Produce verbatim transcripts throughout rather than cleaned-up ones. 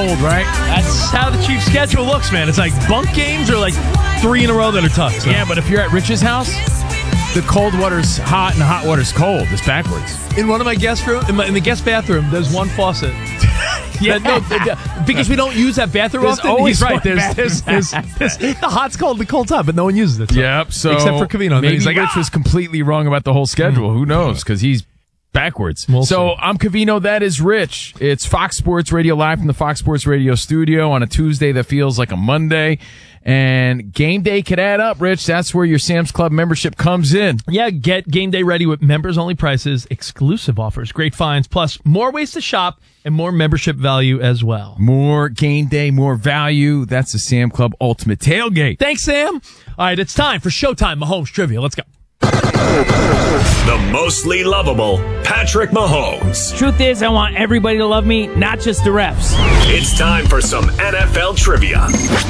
cold, right? That's how the Chiefs' schedule looks, man. It's like bunk games or like three in a row that are tough. So. Yeah, but if you're at Rich's house, the cold water's hot and the hot water's cold. It's backwards. In one of my guest room, in, my, in the guest bathroom, there's one faucet. Yeah, no, because we don't use that bathroom There's often. always He's right. one There's, there's, there's, there's, the hot's cold, the cold's hot, but no one uses it. So. Yep. So except for Covino. Maybe He's like, Rich ah! was completely wrong about the whole schedule. Who knows? Because he's backwards. We'll so see. I'm Covino. That is Rich. It's Fox Sports Radio live from the Fox Sports Radio studio on a Tuesday that feels like a Monday. And game day could add up, Rich. That's where your Sam's Club membership comes in. Yeah, get game day ready with members-only prices, exclusive offers, great finds, plus more ways to shop and more membership value as well. More game day, more value. That's the Sam Club Ultimate Tailgate. Thanks, Sam. All right, it's time for Showtime Mahomes Trivia. Let's go. The mostly lovable Patrick Mahomes. Truth is, I want everybody to love me, not just the refs. It's time for some N F L trivia.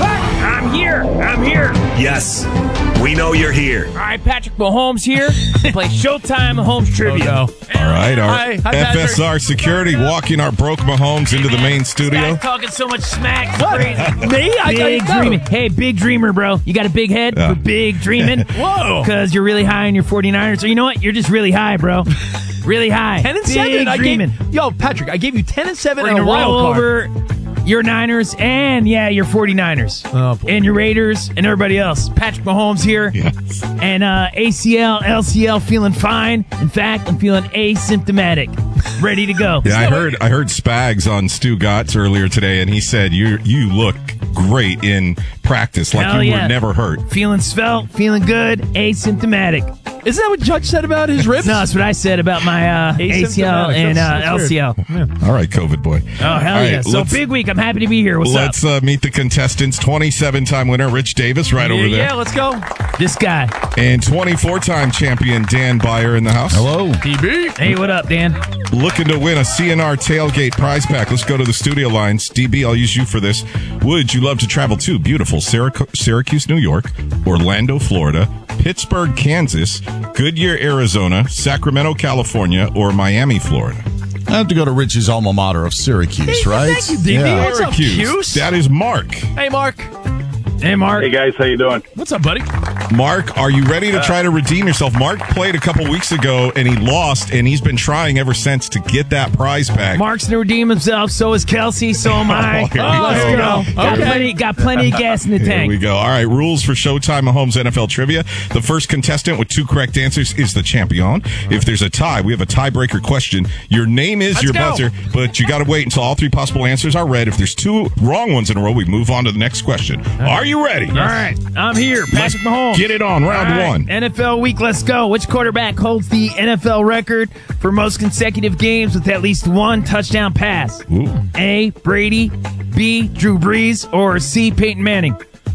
I'm here. I'm here. Yes, we know you're here. All right, Patrick Mahomes here. Play Showtime Mahomes Trivia. Oh, no. All right, our Hi, hi, F S R Patrick. security walking our broke Mahomes into the main studio. Guys talking so much smack. It's What? crazy. Me? I Big gotta know. dreaming. Hey, big dreamer, bro. You got a big head Yeah. for big dreaming. Whoa. Because you're really high in your forty-niners. Or you know what? You're just really high, bro. Really high. ten and big seven. I dreaming. gave, yo, Patrick, I gave you ten and seven We're and a going to roll wild card. over your Niners and, yeah, your forty-niners. Oh, boy. And your Raiders and everybody else. Patrick Mahomes here. Yes. And uh, A C L, L C L feeling fine. In fact, I'm feeling asymptomatic. Ready to go. Yeah, I heard I heard Spags on Stu Gotts earlier today, and he said you you look great in practice, like Hell you yeah. were never hurt. Feeling svelte, feeling good, asymptomatic. Isn't that what Judge said about his ribs? No, that's what I said about my uh, A C L Asymptomatic. and uh, That's- that's L C L. All right, COVID boy. Oh, hell All yeah. right, So let's- big week. I'm happy to be here. What's Let's up? uh, meet the contestants. twenty-seven-time winner Rich Davis right Yeah, over there. yeah, let's go. This guy. And twenty-four-time champion Dan Byer in the house. Hello. D B. Hey, what up, Dan? Looking to win a C N R tailgate prize pack. Let's go to the studio lines. D B, I'll use you for this. Would you love to travel to beautiful Syrac- Syracuse, New York, Orlando, Florida, Pittsburgh, Kansas, Goodyear, Arizona, Sacramento, California, or Miami, Florida? I have to go to Rich's alma mater of Syracuse, right? thank you, D B. Yeah. What's up, Syracuse. Cuse? That is Mark. Hey, Mark. Hey, Mark. Hey guys, how you doing? What's up, buddy? Mark, are you ready to try to redeem yourself? Mark played a couple weeks ago and he lost, and he's been trying ever since to get that prize pack. Mark's gonna redeem himself. So is Kelsey. So am I. Oh, here we Let's go. go. Got Okay. plenty. Got plenty of gas in the Here tank. we go. All right, rules for Showtime Mahomes N F L Trivia. The first contestant with two correct answers is the champion. If there's a tie, we have a tiebreaker question. Your name is Let's your go. buzzer, but you got to wait until all three possible answers are read. If there's two wrong ones in a row, we move on to the next question. Are you ready? All right, I'm here, Patrick Mahomes. Get it on, round All right, one. N F L week, let's go. Which quarterback holds the N F L record for most consecutive games with at least one touchdown pass? Ooh. A. Brady, B. Drew Brees, or C. Peyton Manning?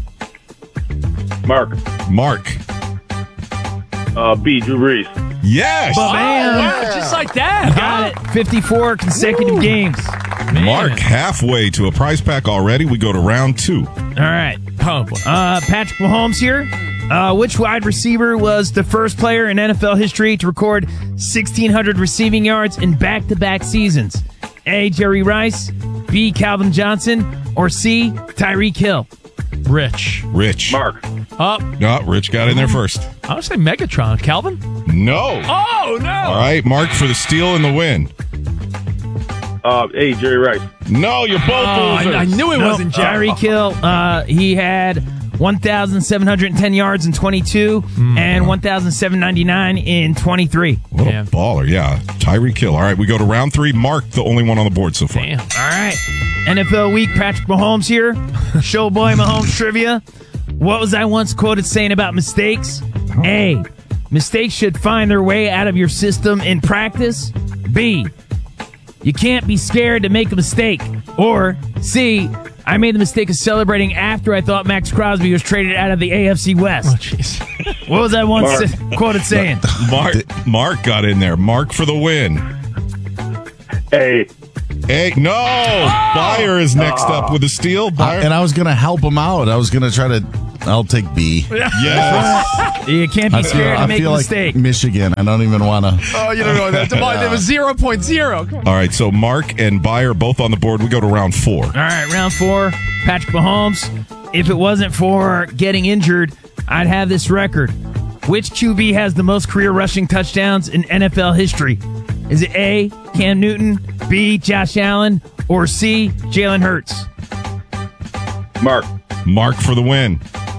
Mark. Mark. Uh, B. Drew Brees. Yes. Ba-bam. Wow, just like that. Got it. fifty-four consecutive games. Mark halfway to a prize pack already. We go to round two. All right. Oh, boy. Uh, Patrick Mahomes here. Uh, which wide receiver was the first player in N F L history to record sixteen hundred receiving yards in back-to-back seasons? A. Jerry Rice, B. Calvin Johnson, or C. Tyreek Hill? Rich. Rich. Mark. Up. No, Rich got in there first. I would say Megatron. Calvin? No. Oh, no. All right, Mark for the steal and the win. Uh, A. Jerry Rice. No, you're both Oh, I, losers. I knew it No, wasn't Jerry. Tyreek Hill. Uh, he had one thousand seven hundred ten yards in twenty-two and one thousand seven hundred ninety-nine in twenty-three. What Damn. a baller, yeah. Tyreek Hill. All right, we go to round three. Mark, the only one on the board so far. Damn. All right. N F L week, Patrick Mahomes here. Showboy Mahomes trivia. What was I once quoted saying about mistakes? A. Mistakes should find their way out of your system in practice. B. You can't be scared to make a mistake. Or C. I made the mistake of celebrating after I thought Max Crosby was traded out of the A F C West. Oh, jeez. What was I once Mark. sa- quoted saying? Mark, Mark got in there. Mark for the win. A. A. No. Byer is next up with a steal. I- Byer. and I was going to help him out. I was going to try to. I'll take B. Yes. You can't be I feel, scared I to make a feel like mistake. Michigan. I don't even want to. Oh, you don't know that. It was zero point zero. All right, so Mark and Byer both on the board. We go to round four. All right, round four. Patrick Mahomes. If it wasn't for getting injured, I'd have this record. Which Q B has the most career rushing touchdowns in N F L history? Is it A, Cam Newton, B, Josh Allen, or C, Jalen Hurts? Mark. Mark for the win.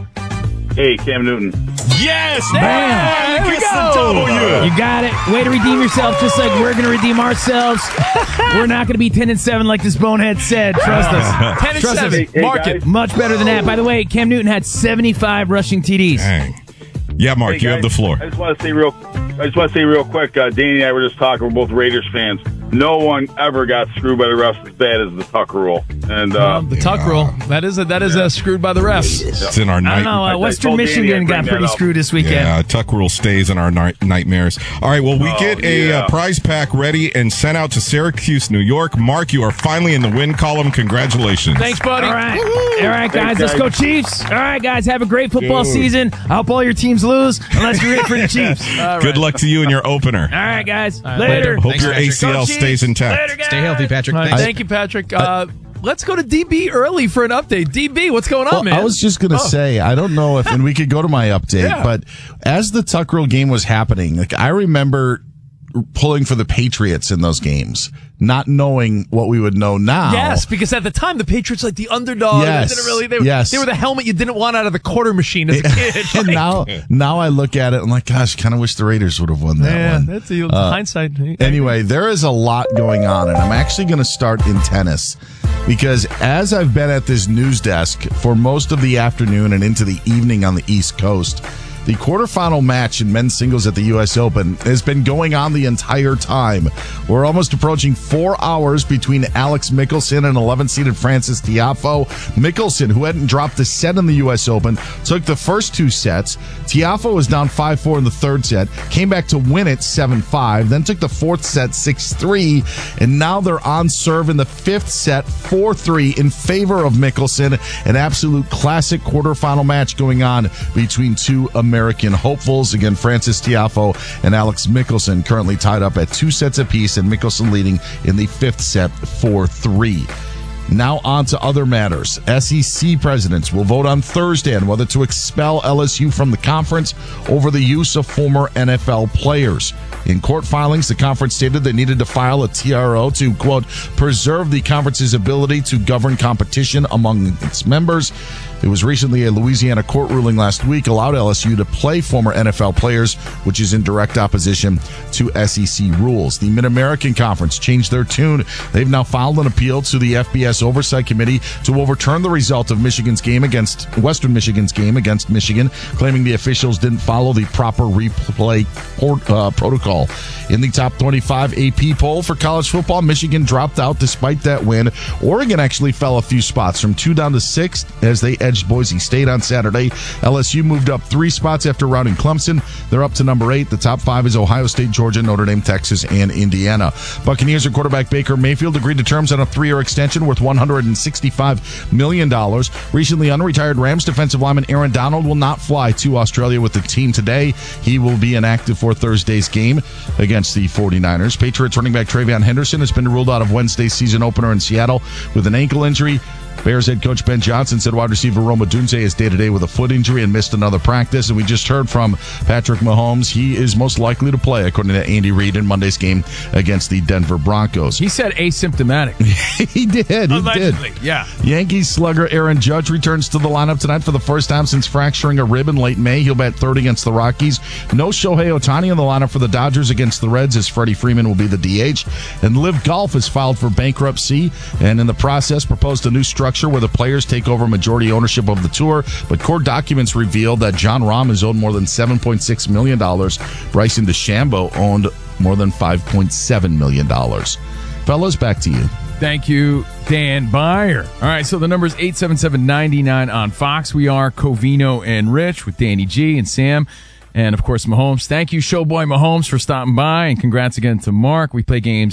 Hey, Cam Newton. Yes, Bam. man! There we Gets go. the W. You got it. Way to redeem yourself, just like we're going to redeem ourselves. We're not going to be ten and seven like this bonehead said. Trust us. ten and Trust us. seven. Hey, Mark guys. it. Much better than that. By the way, Cam Newton had seventy-five rushing T Ds. Dang. Yeah, Mark, Hey, you have the guys, floor. I just want to say real. I just want to say real quick. Uh, Danny and I were just talking. We're both Raiders fans. No one ever got screwed by the refs as bad as the Tuck rule. And uh, Um, the tuck rule. That is a, that is a screwed by the refs. It's in our I night. don't know. I Uh, Western told Danny I'd Michigan bring got that pretty up. screwed this weekend. Yeah, Tuck rule stays in our night- nightmares. All right, well, we Oh, get a yeah. uh, prize pack ready and sent out to Syracuse, New York. Mark, you are finally in the win column. Congratulations. Thanks, buddy. All right. All right, guys. Thanks, Let's guys. go, Chiefs. All right, guys. Have a great football Dude. season. I hope all your teams lose unless you're it for the Chiefs. All Good luck to you in your opener. right, guys. right, later. later. Hope Thanks, your Patrick. A C L Go Chiefs. stays intact. Later, guys. Stay healthy, Patrick. All right, Thanks. thank you, Patrick. Uh, let's go to D B early for an update. D B, what's going on, Well, man? I was just gonna Oh. say, I don't know if, and we could go to my update, Yeah. but as the Tuck Rule game was happening, like I remember pulling for the Patriots in those games, not knowing what we would know now. Yes, because at the time the Patriots like the underdog. Yes, They didn't really. They, were- yes. they were the helmet you didn't want out of the quarter machine as a kid. and Like, now, now I look at it and like, gosh, kind of wish the Raiders would have won that yeah, one. that's the Uh, hindsight. Anyway, there is a lot going on, and I'm actually going to start in tennis because as I've been at this news desk for most of the afternoon and into the evening on the East Coast, the quarterfinal match in men's singles at the U S Open has been going on the entire time. We're almost approaching four hours between Alex Mickelson and eleven-seeded Francis Tiafoe. Mickelson, who hadn't dropped a set in the U S Open, took the first two sets. Tiafoe was down five four in the third set, came back to win it seven five, then took the fourth set six three, and now they're on serve in the fifth set four three in favor of Mickelson. An absolute classic quarterfinal match going on between two American hopefuls. Again, Francis Tiafoe and Alex Mickelson currently tied up at two sets apiece, and Mickelson leading in the fifth set four three. Now on to other matters. S E C presidents will vote on Thursday on whether to expel L S U from the conference over the use of former N F L players. In court filings, the conference stated they needed to file a T R O to, quote, preserve the conference's ability to govern competition among its members. It was recently a Louisiana court ruling last week allowed L S U to play former N F L players, which is in direct opposition to S E C rules. The Mid-American Conference changed their tune. They've now filed an appeal to the F B S Oversight Committee to overturn the result of Michigan's game against Western Michigan's game against Michigan, claiming the officials didn't follow the proper replay port, uh, protocol. In the top twenty-five A P poll for college football, Michigan dropped out despite that win. Oregon actually fell a few spots from two down to six as they edged Boise State on Saturday. L S U moved up three spots after routing Clemson. They're up to number eight. The top five is Ohio State, Georgia, Notre Dame, Texas, and Indiana. Buccaneers and quarterback Baker Mayfield agreed to terms on a three-year extension worth one hundred sixty-five million dollars. Recently unretired Rams defensive lineman Aaron Donald will not fly to Australia with the team today. He will be inactive for Thursday's game against the forty-niners. Patriots running back TreVeyon Henderson has been ruled out of Wednesday's season opener in Seattle with an ankle injury. Bears head coach Ben Johnson said wide receiver Rome Odunze is day-to-day with a foot injury and missed another practice. And we just heard from Patrick Mahomes. He is most likely to play, according to Andy Reid, in Monday's game against the Denver Broncos. He said asymptomatic. he did. He Allegedly, did. yeah. Yankees slugger Aaron Judge returns to the lineup tonight for the first time since fracturing a rib in late May. He'll bat third against the Rockies. No Shohei Ohtani in the lineup for the Dodgers against the Reds, as Freddie Freeman will be the D H. And Live Golf has filed for bankruptcy and in the process proposed a new structure where the players take over majority ownership of the tour. But court documents revealed that John Rahm is owed more than seven point six million dollars. Bryson DeChambeau owned more than five point seven million dollars. Fellas, back to you. Thank you, Dan Byer. All right, so the number is eight seven seven, nine nine on Fox. We are Covino and Rich with Danny G and Sam. And, of course, Mahomes. Thank you, Showboy Mahomes, for stopping by. And congrats again to Mark. We play games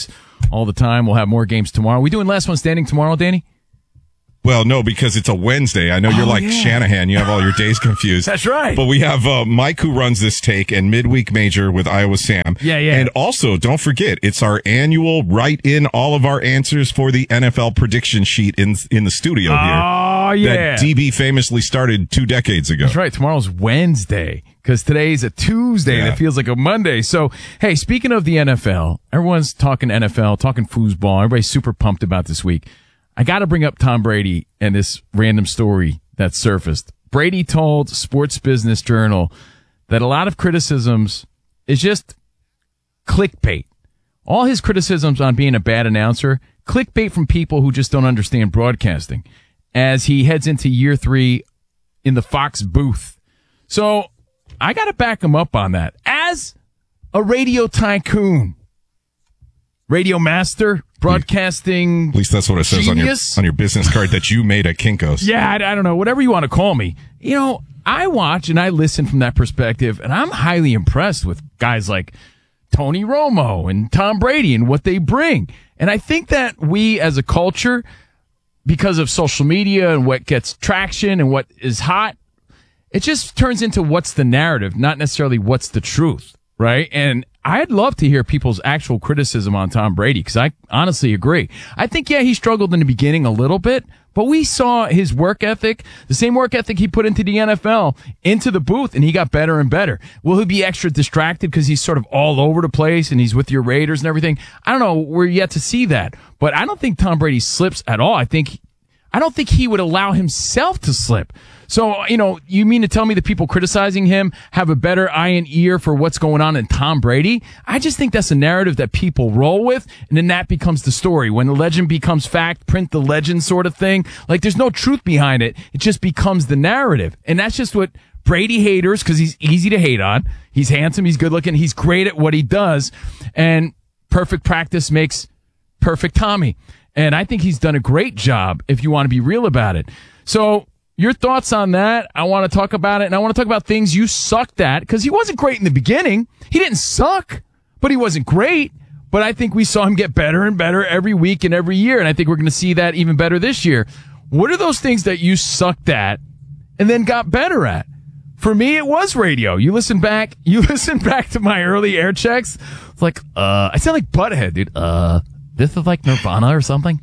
all the time. We'll have more games tomorrow. We doing Last One Standing tomorrow, Danny? Well, no, because it's a Wednesday. I know you're Oh, like yeah. Shanahan. You have all your days confused. That's right. But we have uh, Mike who runs this take and midweek major with Iowa Sam. Yeah, yeah. And also, don't forget, it's our annual write in all of our answers for the N F L prediction sheet in in the studio here. Oh, yeah. That D B famously started two decades ago. That's right. Tomorrow's Wednesday because today's a Tuesday Yeah. that feels like a Monday. So, hey, speaking of the N F L, everyone's talking N F L, talking foosball. Everybody's super pumped about this week. I got to bring up Tom Brady and this random story that surfaced. Brady told Sports Business Journal that a lot of criticisms is just clickbait. All his criticisms on being a bad announcer, clickbait from people who just don't understand broadcasting as he heads into year three in the Fox booth. So I got to back him up on that. As a radio tycoon, radio master, broadcasting. At least that's what it says on your genius? on your business card that you made at Kinko's. Yeah, I, I don't know, whatever you want to call me. You know, I watch and I listen from that perspective, and I'm highly impressed with guys like Tony Romo and Tom Brady and what they bring. And I think that we as a culture, because of social media and what gets traction and what is hot, it just turns into what's the narrative, not necessarily what's the truth, right? And I'd love to hear people's actual criticism on Tom Brady because I honestly agree. I think, yeah, he struggled in the beginning a little bit, but we saw his work ethic, the same work ethic he put into the N F L, into the booth, and he got better and better. Will he be extra distracted because he's sort of all over the place and he's with your Raiders and everything? I don't know. We're yet to see that. But I don't think Tom Brady slips at all. I think I don't think he would allow himself to slip. So, you know, you mean to tell me the people criticizing him have a better eye and ear for what's going on in Tom Brady? I just think that's a narrative that people roll with, and then that becomes the story. When the legend becomes fact, print the legend sort of thing. Like, there's no truth behind it. It just becomes the narrative. And that's just what Brady haters, because he's easy to hate on. He's handsome, he's good looking, he's great at what he does, and perfect practice makes perfect Tommy. And I think he's done a great job if you want to be real about it. So your thoughts on that? I want to talk about it, and I want to talk about things you sucked at because he wasn't great in the beginning. He didn't suck, but he wasn't great. But I think we saw him get better and better every week and every year, and I think we're going to see that even better this year. What are those things that you sucked at and then got better at? For me, it was radio. You listen back, you listen back to my early air checks. It's like, uh, I sound like Butthead, dude. Uh, this is like Nirvana or something.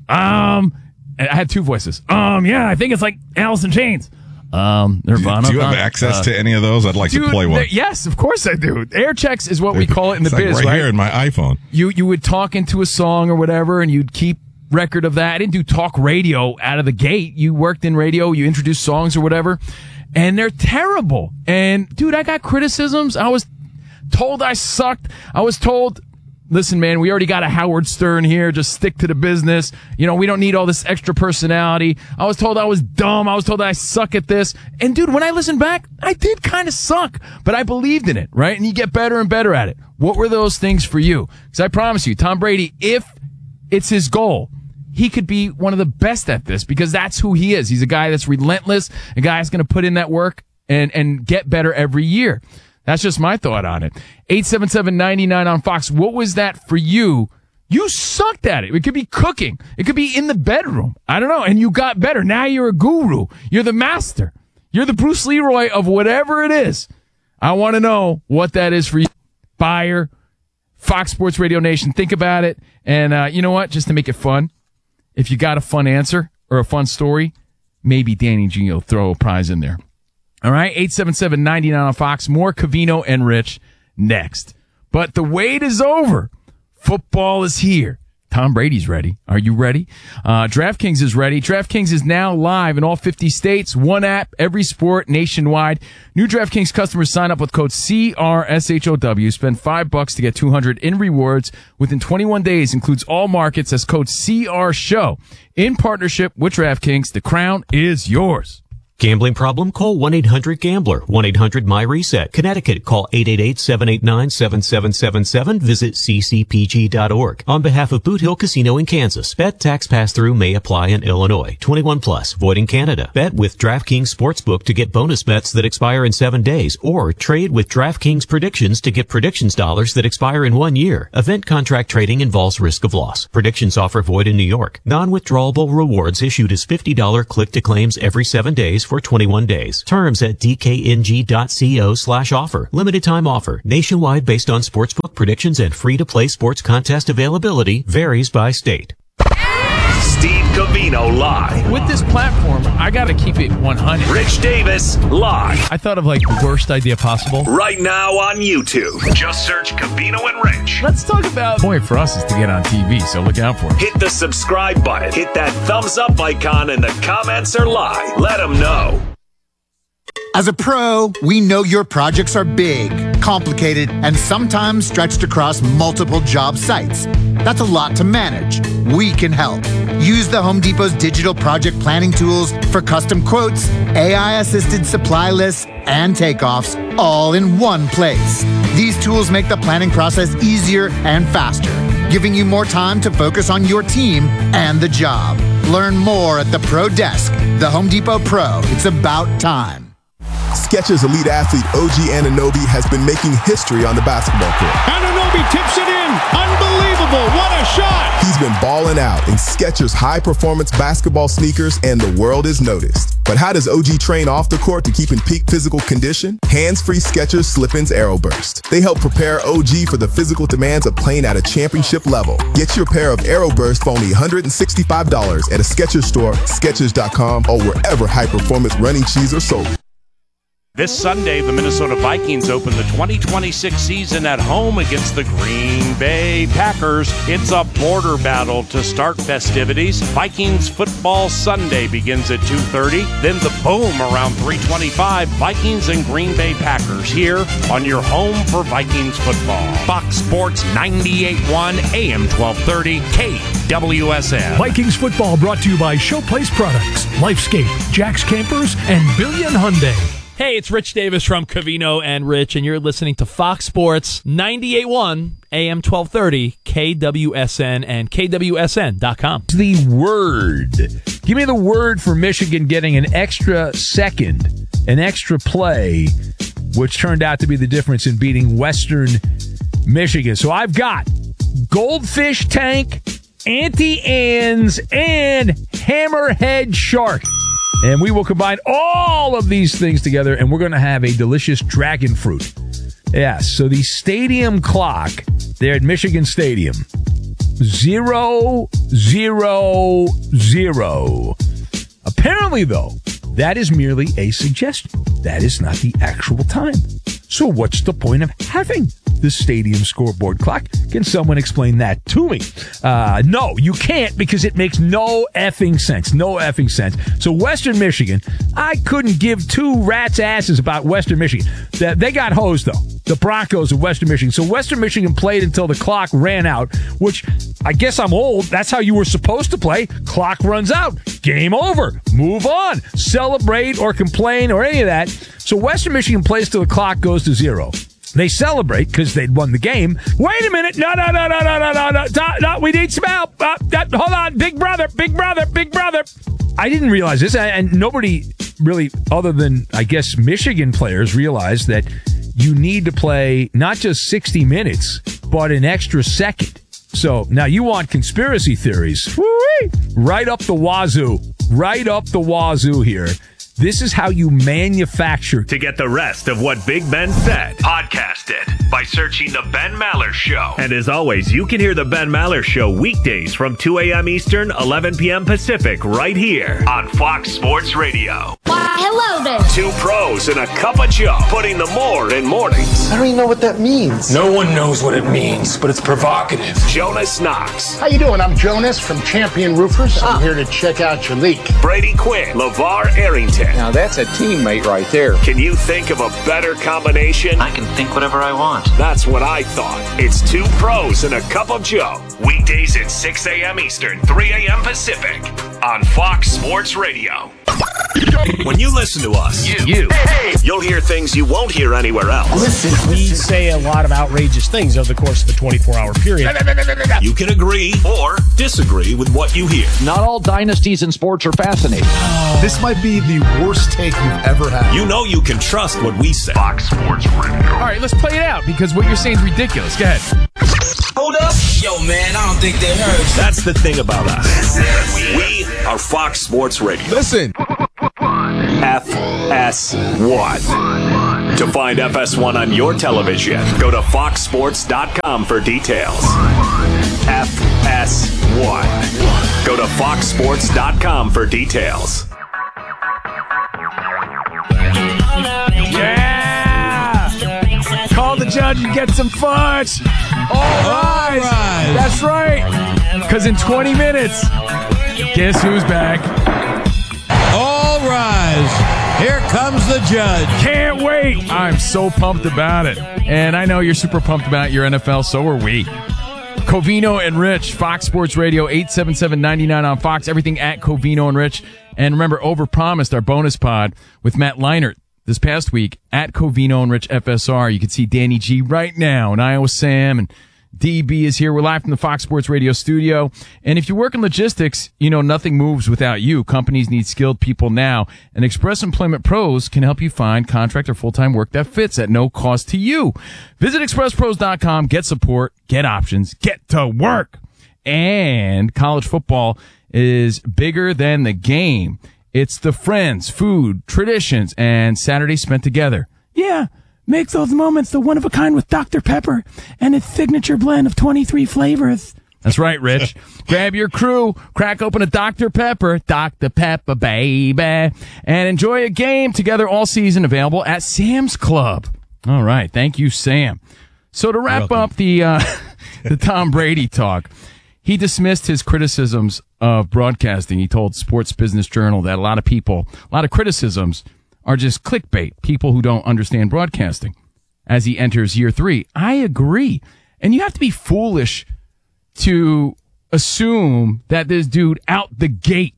Um, and I had two voices. Um, yeah, I think it's like Alice in Chains. Um, Nirvana. Do you have uh, access uh, to any of those? I'd like dude, to play one. there- Yes, of course I do. Air checks is what we call it in the It's like biz, right, right? here in my iPhone. You you would talk into a song or whatever, and you'd keep record of that. I didn't do talk radio out of the gate. You worked in radio. You introduced songs or whatever, and they're terrible. And dude, I got criticisms. I was told I sucked. I was told, listen, man, we already got a Howard Stern here. Just stick to the business. You know, we don't need all this extra personality. I was told I was dumb. I was told that I suck at this. And dude, when I listen back, I did kind of suck, but I believed in it, right? And you get better and better at it. What were those things for you? Because I promise you, Tom Brady, if it's his goal, he could be one of the best at this because that's who he is. He's a guy that's relentless, a guy that's going to put in that work and, and get better every year. That's just my thought on it. eight seven seven, nine nine on Fox. What was that for you? You sucked at it. It could be cooking. It could be in the bedroom. I don't know. And you got better. Now you're a guru. You're the master. You're the Bruce Leroy of whatever it is. I want to know what that is for you. Buyer, Fox Sports Radio Nation. Think about it. And uh, you know what? Just to make it fun, if you got a fun answer or a fun story, maybe Danny G will throw a prize in there. All right, eight seven seven, nine nine on Fox. More Covino and Rich next. But the wait is over. Football is here. Tom Brady's ready. Are you ready? Uh, DraftKings is ready. DraftKings is now live in all fifty states. One app, every sport, nationwide. New DraftKings customers sign up with code C R S H O W. Spend five bucks to get two hundred in rewards within twenty-one days. Includes all markets as code C R SHOW. In partnership with DraftKings, the crown is yours. Gambling problem? Call one eight hundred gambler, one eight hundred my reset. Connecticut, call eight eight eight, seven eight nine, seven seven seven seven. Visit c c p g dot org. On behalf of Boot Hill Casino in Kansas, bet tax pass-through may apply in Illinois. twenty-one plus, void in Canada. Bet with DraftKings Sportsbook to get bonus bets that expire in seven days, or trade with DraftKings Predictions to get predictions dollars that expire in one year. Event contract trading involves risk of loss. Predictions offer void in New York. Non-withdrawable rewards issued as fifty dollars click-to-claims every seven days for twenty-one days. Terms at d k n g dot co slash offer. Limited time offer. Nationwide based on sportsbook predictions and free-to-play sports contest availability. Varies by state. Steve Covino live. With this platform, I got to keep it one hundred. Rich Davis live. I thought of like the worst idea possible. Right now on YouTube. Just search Covino and Rich. Let's talk about the point for us is to get on T V, so look out for it. Hit the subscribe button. Hit that thumbs up icon and the comments are live. Let them know. As a pro, we know your projects are big, complicated, and sometimes stretched across multiple job sites. That's a lot to manage. We can help. Use the Home Depot's digital project planning tools for custom quotes, A I-assisted supply lists, and takeoffs, all in one place. These tools make the planning process easier and faster, giving you more time to focus on your team and the job. Learn more at the Pro Desk. The Home Depot Pro. It's about time. Skechers elite athlete O G Anunoby has been making history on the basketball court. Anunoby tips it in. Unbelievable. What a shot. He's been balling out in Skechers high-performance basketball sneakers, and the world is noticed. But how does O G train off the court to keep in peak physical condition? Hands-free Skechers Slip-ins Aeroburst. They help prepare O G for the physical demands of playing at a championship level. Get your pair of Aeroburst for only one hundred sixty-five dollars at a Skechers store, Skechers dot com, or wherever high-performance running shoes are sold. This Sunday, the Minnesota Vikings open the twenty twenty-six season at home against the Green Bay Packers. It's a border battle to start festivities. Vikings Football Sunday begins at two thirty. Then the boom around three twenty-five. Vikings and Green Bay Packers here on your home for Vikings football. Fox Sports ninety-eight point one A M twelve thirty K W S N. Vikings football brought to you by Showplace Products, Lifescape, Jack's Campers, and Billion Hyundai. Hey, it's Rich Davis from Covino and Rich, and you're listening to Fox Sports ninety-eight point one A M twelve thirty K W S N and K W S N dot com. The word. Give me the word for Michigan getting an extra second, an extra play, which turned out to be the difference in beating Western Michigan. So I've got Goldfish Tank, Auntie Anne's, and Hammerhead Shark. And we will combine all of these things together, and we're going to have a delicious dragon fruit. Yes, so the stadium clock there at Michigan Stadium, zero, zero, zero. Apparently, though, that is merely a suggestion. That is not the actual time. So what's the point of having the stadium scoreboard clock? Can someone explain that to me? Uh, no, you can't, because it makes no effing sense. No effing sense. So Western Michigan, I couldn't give two rats' asses about Western Michigan. They got hosed, though. The Broncos of Western Michigan. So Western Michigan played until the clock ran out, which I guess I'm old. That's how you were supposed to play. Clock runs out. Game over. Move on. Celebrate or complain or any of that. So Western Michigan plays till the clock goes to zero. They celebrate because they'd won the game. Wait a minute. No, no, no, no, no, no, no, no. no, no we need some help. Uh, uh, hold on. Big brother, big brother, big brother. I didn't realize this, and nobody really, other than, I guess, Michigan players, realized that you need to play not just sixty minutes, but an extra second. So now you want conspiracy theories. Woo-wee. Right up the wazoo. Right up the wazoo here. This is how you manufacture. To get the rest of what Big Ben said, podcast it by searching The Ben Maller Show. And as always, you can hear The Ben Maller Show weekdays from two a.m. Eastern, eleven p.m. Pacific, right here on Fox Sports Radio. Why, hello there. Two pros and a cup of Joe, putting the more in mornings. I don't even know what that means. No one knows what it means, but it's provocative. Jonas Knox. How you doing? I'm Jonas from Champion Roofers. I'm here to check out your leak. Brady Quinn. LeVar Arrington. Now that's a teammate right there. Can you think of a better combination? I can think whatever I want. That's what I thought. It's two pros and a cup of Joe. Weekdays at six a.m. Eastern, three a.m. Pacific on Fox Sports Radio. When you listen to us, you, you, you'll hear things you won't hear anywhere else. Listen, we say a lot of outrageous things over the course of a twenty-four hour period. You can agree or disagree with what you hear. Not all dynasties in sports are fascinating. This might be the worst take you've ever had. You know you can trust what we say. Fox Sports Radio. All right, let's play it out because what you're saying is ridiculous. Go ahead. Hold up. Yo, man, I don't think they heard. That's the thing about us. We are Fox Sports Radio. Listen. F S one. To find F S one on your television, go to fox sports dot com for details. F S one. Go to fox sports dot com for details. Yeah! Call the judge and get some fudge. All rise. rise. That's right. Because in twenty minutes, guess who's back? All rise. Here comes the judge. Can't wait. I'm so pumped about it. And I know you're super pumped about your N F L. So are we. Covino and Rich, Fox Sports Radio, eight seven seven, nine nine on Fox. Everything at Covino and Rich. And remember, Overpromised, our bonus pod with Matt Leinart this past week at Covino and Rich F S R. You can see Danny G right now and Iowa Sam and D B is here. We're live from the Fox Sports Radio studio. And if you work in logistics, you know nothing moves without you. Companies need skilled people now. And Express Employment Pros can help you find contract or full-time work that fits at no cost to you. Visit express pros dot com, get support, get options, get to work. And college football is bigger than the game. It's the friends, food, traditions, and Saturdays spent together. Yeah. Make those moments the one of a kind with Doctor Pepper and its signature blend of twenty-three flavors. That's right, Rich. Grab your crew, crack open a Doctor Pepper, Doctor Pepper, baby, and enjoy a game together all season, available at Sam's Club. All right. Thank you, Sam. So to wrap up the, uh, the Tom Brady talk, he dismissed his criticisms of broadcasting. He told Sports Business Journal that a lot of people, a lot of criticisms are just clickbait, people who don't understand broadcasting as he enters year three. I agree. And you have to be foolish to assume that this dude out the gate,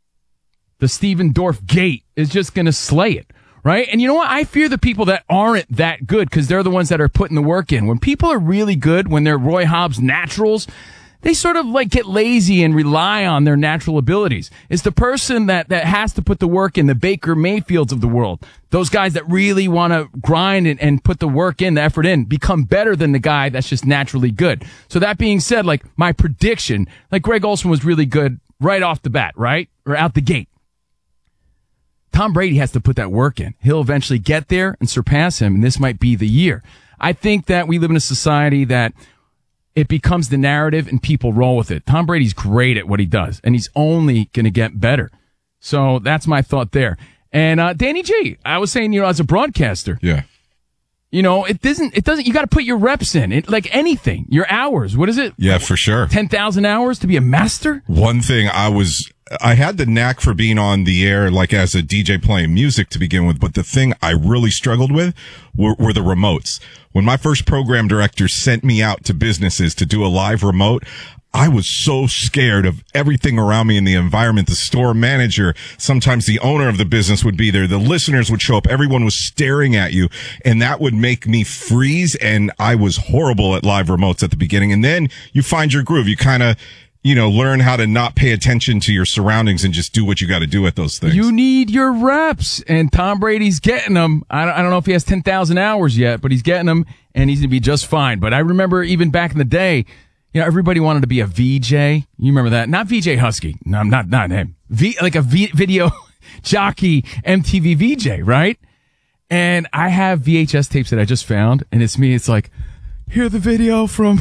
the Steven Dorff gate, is just going to slay it, right? And you know what? I fear the people that aren't that good because they're the ones that are putting the work in. When people are really good, when they're Roy Hobbs naturals, they sort of like get lazy and rely on their natural abilities. It's the person that, that has to put the work in, the Baker Mayfields of the world. Those guys that really want to grind and, and put the work in, the effort in, become better than the guy that's just naturally good. So that being said, like my prediction, like Greg Olsen was really good right off the bat, right? Or out the gate. Tom Brady has to put that work in. He'll eventually get there and surpass him, and this might be the year. I think that we live in a society that it becomes the narrative and people roll with it. Tom Brady's great at what he does, and he's only going to get better. So that's my thought there. And uh, Danny G, I was saying, you know, as a broadcaster, yeah, you know, it doesn't, it doesn't. You got to put your reps in, it, like anything. Your hours. What is it? Yeah, for sure. Ten thousand hours to be a master. One thing I was. I had the knack for being on the air, like as a D J playing music to begin with, but the thing I really struggled with were, were the remotes. When my first program director sent me out to businesses to do a live remote, I was so scared of everything around me in the environment. The store manager, sometimes the owner of the business would be there. The listeners would show up. Everyone was staring at you, and that would make me freeze. And I was horrible at live remotes at the beginning. And then you find your groove. You kind of, you know, learn how to not pay attention to your surroundings and just do what you got to do at those things. You need your reps, and Tom Brady's getting them. I don't, I don't know if he has ten thousand hours yet, but he's getting them, and he's going to be just fine. But I remember even back in the day, you know, everybody wanted to be a V J. You remember that? Not V J Husky. No, not, not him. V, like a v, video jockey M T V V J, right? And I have V H S tapes that I just found, and it's me. It's like, hear the video from...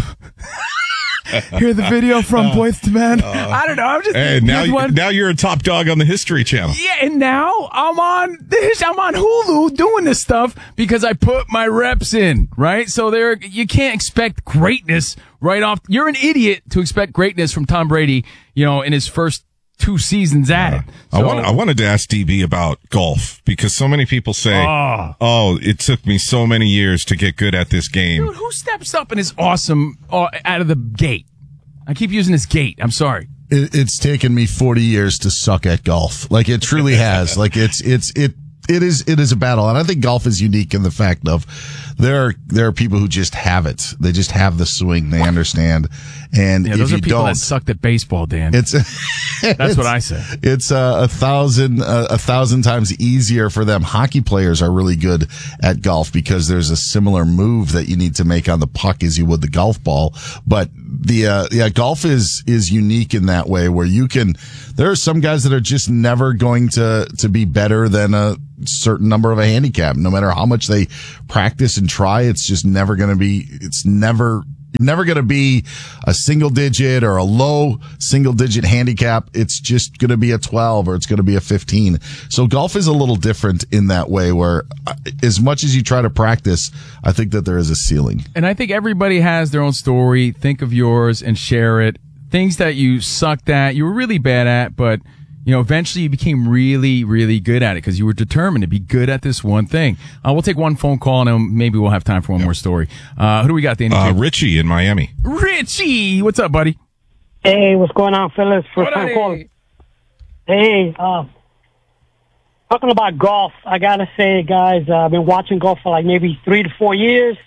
Hear the video from Boyz two Men. Uh, I don't know. I'm just. Hey, now, you, now you're a top dog on the History Channel. Yeah, and now I'm on this. I'm on Hulu doing this stuff because I put my reps in. Right, so there you can't expect greatness right off. You're an idiot to expect greatness from Tom Brady. You know, in his first two seasons at yeah. it. So, I, want, I wanted to ask D B about golf because so many people say, oh. oh, it took me so many years to get good at this game. Dude, who steps up and is awesome uh, out of the gate? I keep using this gate. I'm sorry. it, it's taken me forty years to suck at golf. Like it truly has. Like it's it's it it is it is a battle, and I think golf is unique in the fact of there are there are people who just have it. They just have the swing. They understand. And yeah, if those you are people don't, that sucked at baseball, Dan. It's that's it's, what I say. It's uh, a thousand uh, a thousand times easier for them. Hockey players are really good at golf because there's a similar move that you need to make on the puck as you would the golf ball. But the uh, yeah, golf is is unique in that way where you can. There are some guys that are just never going to to be better than a certain number of a handicap. No matter how much they practice and try, it's just never going to be. It's never. Never going to be a single digit or a low single digit handicap. It's just going to be a twelve or it's going to be a fifteen. So golf is a little different in that way where as much as you try to practice, I think that there is a ceiling. And I think everybody has their own story. Think of yours and share it. Things that you sucked at, you were really bad at, but you know, eventually you became really, really good at it because you were determined to be good at this one thing. Uh, we'll take one phone call and then maybe we'll have time for one more story. Uh, who do we got, Danny? Uh, Richie in Miami. Richie! What's up, buddy? Hey, what's going on, fellas? First time calling. Hey, uh, talking about golf, I gotta say, guys, uh, I've been watching golf for like maybe three to four years,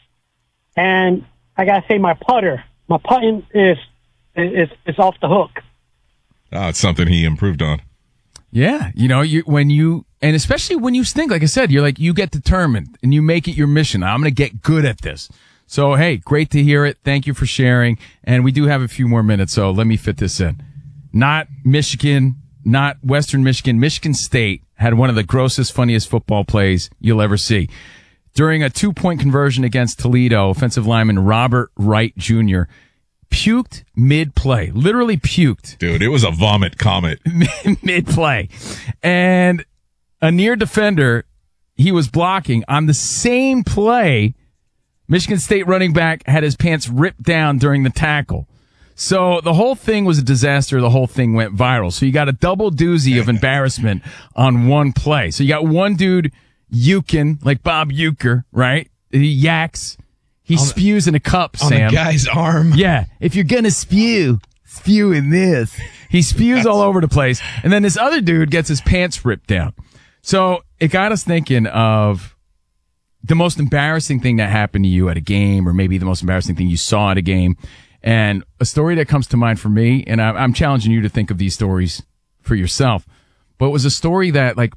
and I gotta say my putter, my putting is, is, is off the hook. Oh, it's something he improved on. Yeah, you know, you when you and especially when you stink, like I said, you're like you get determined and you make it your mission. I'm going to get good at this. So hey, great to hear it. Thank you for sharing. And we do have a few more minutes, so let me fit this in. Not Michigan, not Western Michigan. Michigan State had one of the grossest, funniest football plays you'll ever see. During a two-point conversion against Toledo, offensive lineman Robert Wright Junior puked mid-play, literally puked. Dude, it was a vomit comet. Mid-play. And a near defender, he was blocking on the same play. Michigan State running back had his pants ripped down during the tackle. So the whole thing was a disaster. The whole thing went viral. So you got a double doozy of embarrassment on one play. So you got one dude yuking, like Bob Uecker, right? He yaks. He on spews the, in a cup, on Sam. On the guy's arm. Yeah. If you're going to spew, spew in this. He spews all over the place. And then this other dude gets his pants ripped down. So it got us thinking of the most embarrassing thing that happened to you at a game, or maybe the most embarrassing thing you saw at a game. And a story that comes to mind for me, and I'm challenging you to think of these stories for yourself, but it was a story that, like,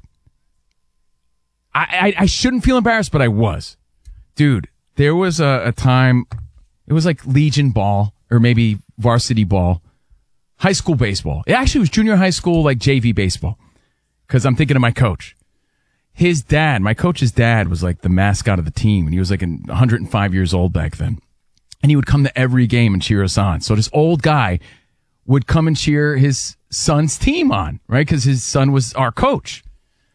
I, I, I shouldn't feel embarrassed, but I was. Dude, there was a, a time, it was like Legion ball, or maybe varsity ball, high school baseball. It actually was junior high school, like J V baseball, because I'm thinking of my coach. His dad, my coach's dad, was like the mascot of the team, and he was like one hundred five years old back then. And he would come to every game and cheer us on. So this old guy would come and cheer his son's team on, right? Because his son was our coach.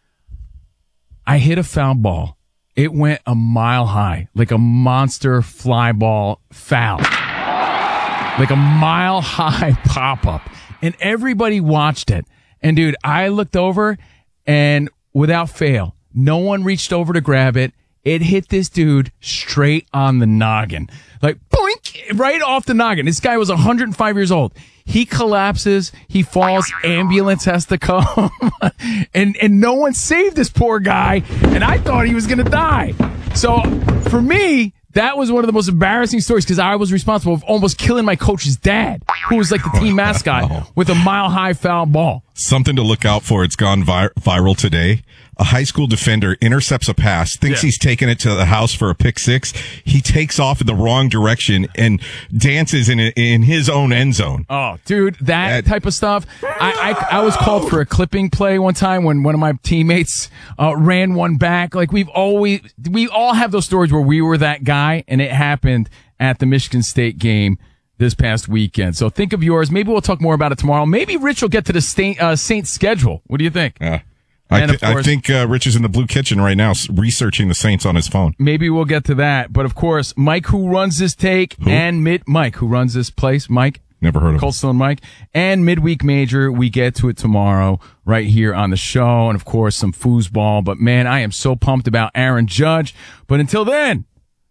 I hit a foul ball. It went a mile high, like a monster fly ball foul. Like a mile high pop up. And everybody watched it. And dude, I looked over and without fail, no one reached over to grab it. It hit this dude straight on the noggin. Like, boink, right off the noggin. This guy was one hundred five years old. He collapses. He falls. Ambulance has to come. and, and no one saved this poor guy. And I thought he was going to die. So for me, that was one of the most embarrassing stories because I was responsible for almost killing my coach's dad, who was like the team mascot, with a mile-high foul ball. Something to look out for. It's gone vi- viral today. A high school defender intercepts a pass, thinks yeah. he's taking it to the house for a pick six. He takes off in the wrong direction and dances in a, in his own end zone. Oh, dude, that, that type of stuff. I, I I was called for a clipping play one time when one of my teammates uh, ran one back. Like we've always, we all have those stories where we were that guy, and it happened at the Michigan State game this past weekend. So think of yours. Maybe we'll talk more about it tomorrow. Maybe Rich will get to the Saint, uh, Saints schedule. What do you think? Yeah. I, th- course, I think uh, Rich is in the Blue Kitchen right now researching the Saints on his phone. Maybe we'll get to that. But, of course, Mike, who runs this take, who? and mid Mike, who runs this place, Mike. Never heard of Cold Stone Mike. And Midweek Major, we get to it tomorrow right here on the show. And, of course, some foosball. But, man, I am so pumped about Aaron Judge. But until then,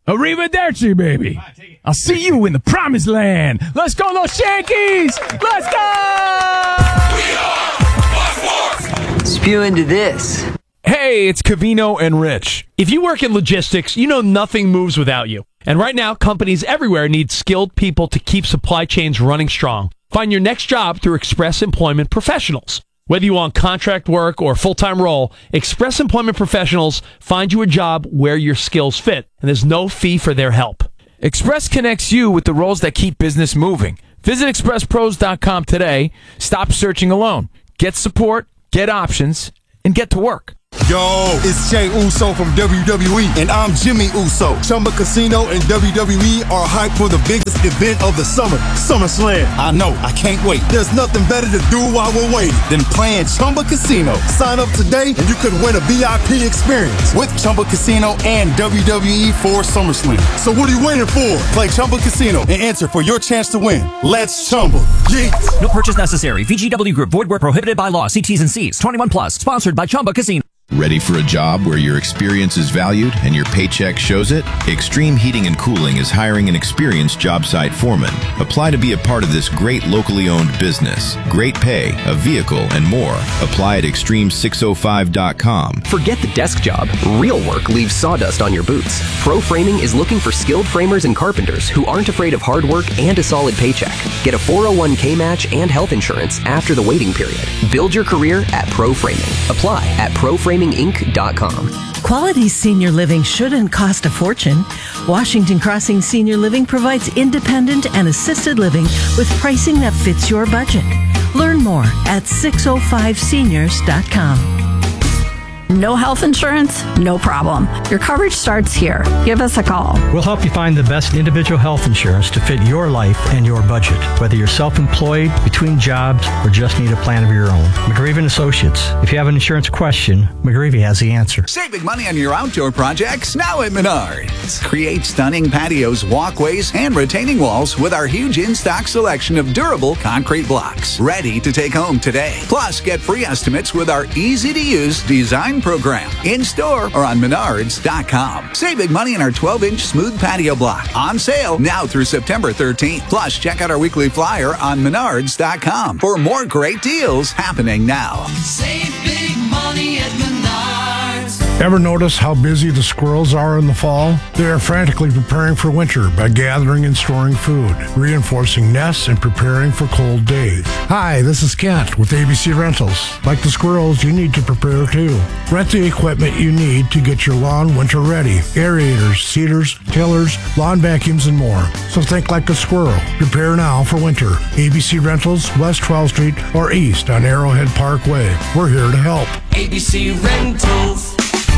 Arrivederci, baby. I'll see you in the promised land. Let's go, Los Yankees. Let's go. We are Fox Sports. Spew into this. Hey, it's Covino and Rich. If you work in logistics, you know nothing moves without you. And right now, companies everywhere need skilled people to keep supply chains running strong. Find your next job through Express Employment Professionals. Whether you want contract work or a full-time role, Express Employment Professionals find you a job where your skills fit, and there's no fee for their help. Express connects you with the roles that keep business moving. Visit express pros dot com today. Stop searching alone. Get support, get options, and get to work. Yo, it's Jay Uso from W W E, and I'm Jimmy Uso. Chumba Casino and W W E are hyped for the biggest event of the summer, SummerSlam. I know, I can't wait. There's nothing better to do while we're waiting than playing Chumba Casino. Sign up today and you could win a V I P experience with Chumba Casino and W W E for SummerSlam. So what are you waiting for? Play Chumba Casino and enter for your chance to win. Let's Chumba. Yeah. No purchase necessary. V G W Group. Void where prohibited by law. See T's and C's. twenty-one plus. Sponsored by Chumba Casino. Ready for a job where your experience is valued and your paycheck shows it? Extreme Heating and Cooling is hiring an experienced job site foreman. Apply to be a part of this great locally owned business. Great pay, a vehicle, and more. Apply at extreme six oh five dot com. Forget the desk job. Real work leaves sawdust on your boots. Pro Framing is looking for skilled framers and carpenters who aren't afraid of hard work and a solid paycheck. Get a four oh one k match and health insurance after the waiting period. Build your career at Pro Framing. Apply at pro framing inc dot com. Quality senior living shouldn't cost a fortune. Washington Crossing Senior Living provides independent and assisted living with pricing that fits your budget. Learn more at six oh five seniors dot com. No health insurance? No problem. Your coverage starts here. Give us a call. We'll help you find the best individual health insurance to fit your life and your budget. Whether you're self-employed, between jobs, or just need a plan of your own. McGreevy and Associates. If you have an insurance question, McGreevy has the answer. Save big money on your outdoor projects now at Menards. Create stunning patios, walkways, and retaining walls with our huge in-stock selection of durable concrete blocks. Ready to take home today. Plus, get free estimates with our easy-to-use design program in store or on menards dot com. Save big money on our twelve inch smooth patio block. On sale now through September thirteenth. Plus, check out our weekly flyer on menards dot com for more great deals happening now. Save big money at Menards. Ever notice how busy the squirrels are in the fall? They are frantically preparing for winter by gathering and storing food, reinforcing nests, and preparing for cold days. Hi, this is Kent with A B C Rentals. Like the squirrels, you need to prepare too. Rent the equipment you need to get your lawn winter ready. Aerators, seeders, tillers, lawn vacuums, and more. So think like a squirrel. Prepare now for winter. A B C Rentals, West twelfth Street or East on Arrowhead Parkway. We're here to help. A B C Rentals.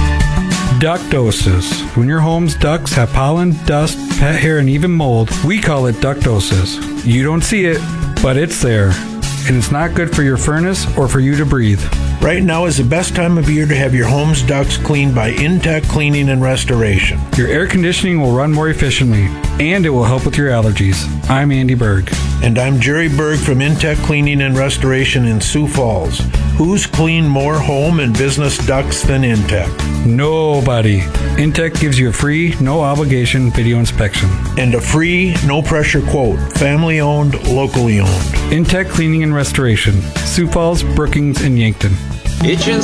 Ductosis. When your home's ducts have pollen, dust, pet hair, and even mold, we call it ductosis. You don't see it, but it's there. And it's not good for your furnace or for you to breathe. Right now is the best time of year to have your home's ducts cleaned by Intech Cleaning and Restoration. Your air conditioning will run more efficiently, and it will help with your allergies. I'm Andy Berg. And I'm Jerry Berg from Intech Cleaning and Restoration in Sioux Falls. Who's cleaned more home and business ducts than Intech? Nobody. Intech gives you a free, no obligation video inspection. And a free, no pressure quote. Family owned, locally owned. Intech Cleaning and Restoration. Sioux Falls, Brookings, and Yankton. Itchin'